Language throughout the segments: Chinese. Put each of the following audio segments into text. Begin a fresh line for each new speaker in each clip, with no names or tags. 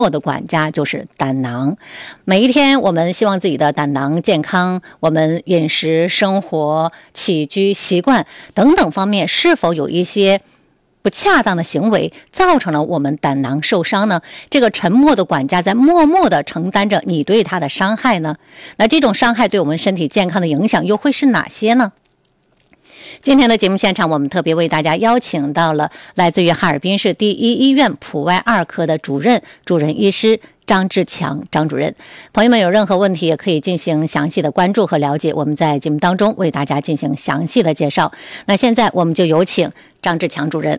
我的管家就是胆囊。每一天我们希望自己的胆囊健康，我们饮食、生活、起居习惯等等方面是否有一些不恰当的行为造成了我们胆囊受伤呢？这个沉默的管家在默默地承担着你对他的伤害呢？那这种伤害对我们身体健康的影响又会是哪些呢？今天的节目现场，我们特别为大家邀请到了来自于哈尔滨市第一医院普外2科的主任医师张志强张主任。朋友们有任何问题也可以进行详细的关注和了解，我们在节目当中为大家进行详细的介绍。那现在我们就有请张志强主任。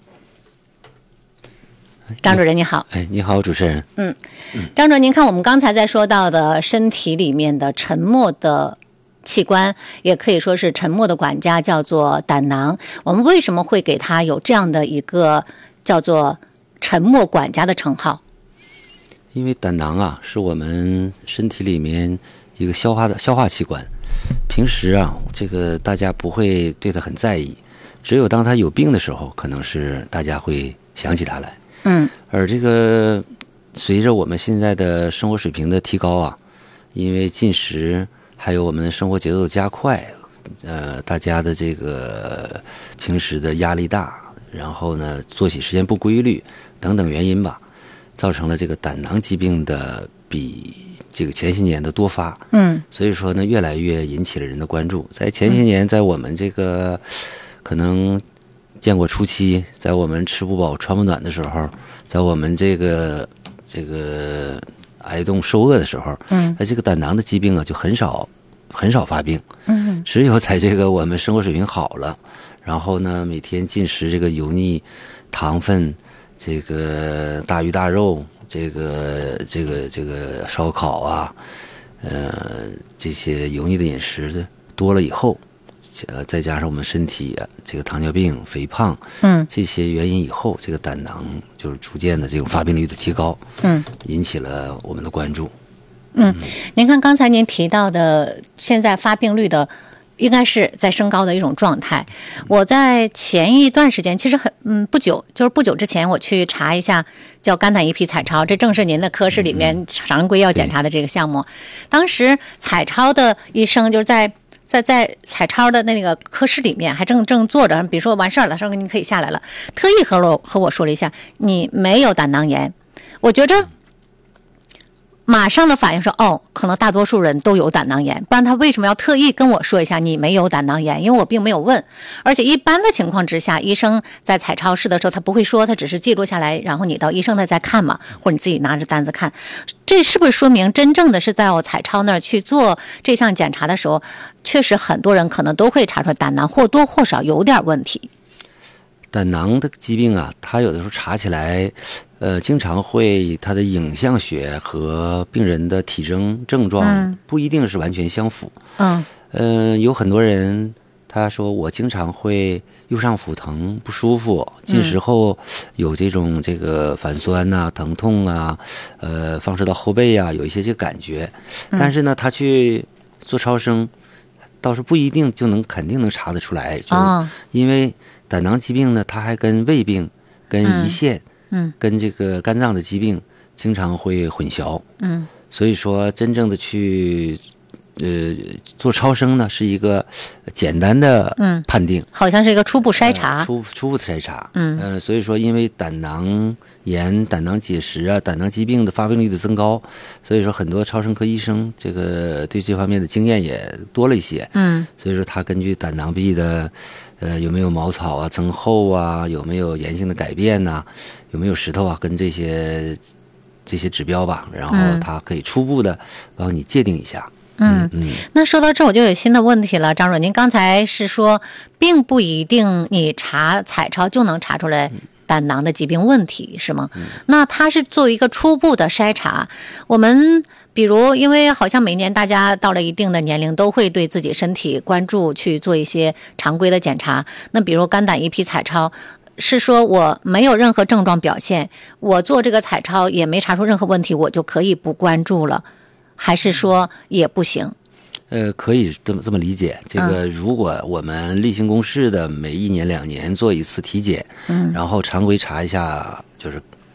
张主任你好。
你好，主持人。
张主任，您看我们刚才在说到的身体里面的沉默的器官，也可以说是沉默的管家，叫做胆囊。我们为什么会给它有这样的一个叫做沉默管家的称号？
因为胆囊啊，是我们身体里面一个消化器官。平时啊，这个大家不会对它很在意，只有当它有病的时候，可能是大家会想起它来。而这个随着我们现在的生活水平的提高啊，因为进食还有我们的生活节奏的加快，大家的这个平时的压力大，然后呢作息时间不规律等等原因吧，造成了这个胆囊疾病的比这个前些年的多发。所以说呢，越来越引起了人的关注。在前些年，在我们这个可能建国初期，在我们吃不饱穿不暖的时候，在我们这个挨冻受饿的时候，那这个胆囊的疾病啊就很少发病。只有在这个我们生活水平好了，然后呢每天进食这个油腻、糖分、这个大鱼大肉、这个烧烤啊，这些油腻的饮食多了以后，再加上我们身体这个糖尿病、肥胖，这些原因以后，这个胆囊就是逐渐的这种发病率的提高，引起了我们的关注。
您看刚才您提到的，现在发病率的应该是在升高的一种状态。我在前一段时间，其实不久之前，我去查一下叫肝胆胰脾彩超，这正是您的科室里面常规要检查的这个项目。当时彩超的医生就是在彩超的那个科室里面还正坐着，比如说完事儿了，说你可以下来了，特意和我说了一下，你没有胆囊炎。我觉着马上的反应说，可能大多数人都有胆囊炎，不然他为什么要特意跟我说一下你没有胆囊炎？因为我并没有问。而且一般的情况之下，医生在彩超室的时候他不会说，他只是记录下来，然后你到医生那再看嘛，或者你自己拿着单子看。这是不是说明真正的是在彩超那儿去做这项检查的时候，确实很多人可能都会查出胆囊或多或少有点问题？
胆囊的疾病啊，它有的时候查起来经常会它的影像学和病人的体征症状不一定是完全相符。有很多人他说我经常会右上腹疼不舒服，进食后有这个反酸啊、疼痛啊，放射到后背啊，有一些这个感觉。但是呢，他去做超声，倒是不一定就肯定能查得出来，就是因为胆囊疾病呢，它还跟胃病、跟胰腺、跟这个肝脏的疾病经常会混淆。所以说真正的去做超声呢，是一个简单的判定，
好像是一个初步筛查，
初步的筛查。所以说因为胆囊炎、胆囊结石啊、胆囊疾病的发病率的增高，所以说很多超声科医生这个对这方面的经验也多了一些。所以说他根据胆囊壁的有没有毛草啊增厚啊，有没有炎性的改变啊，有没有石头啊，跟这些指标吧，然后他可以初步的帮你界定一下。
那说到这我就有新的问题了，张主任，您刚才是说并不一定你查彩超就能查出来胆囊的疾病问题是吗？那它是作为一个初步的筛查，我们比如因为好像每年大家到了一定的年龄都会对自己身体关注，去做一些常规的检查，那比如肝胆胰脾彩超是说我没有任何症状表现，我做这个彩超也没查出任何问题，我就可以不关注了，还是说也不行？
可以这么理解。这个如果我们例行公事的每1年2年做一次体检，然后常规查一下就是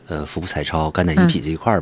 腹部彩超、肝胆胰脾这一块儿